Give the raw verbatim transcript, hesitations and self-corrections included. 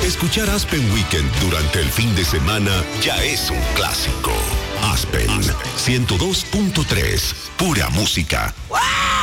Escuchar Aspen Weekend durante el fin de semana ya es un clásico. Aspen ciento dos punto tres, pura música. ¡Wow!